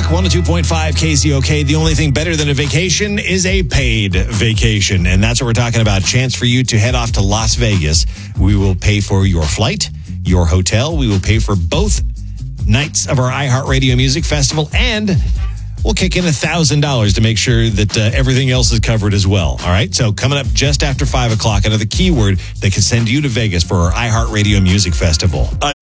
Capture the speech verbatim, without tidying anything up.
one oh two point five K Z O K. The only thing better than a vacation is a paid vacation. And that's what we're talking about. Chance for you to head off to Las Vegas. We will pay for your flight, your hotel. We will pay for both nights of our iHeartRadio Music Festival, and we'll kick in one thousand dollars to make sure that uh, everything else is covered as well. All right? So coming up just after five o'clock, another keyword that can send you to Vegas for our iHeartRadio Music Festival. Uh,